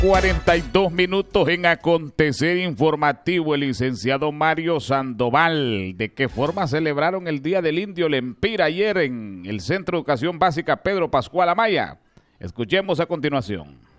42 en acontecer informativo. El licenciado Mario Sandoval. ¿De qué forma celebraron el Día del Indio Lempira ayer en el Centro de Educación Básica Pedro Pascual Amaya? Escuchemos a continuación.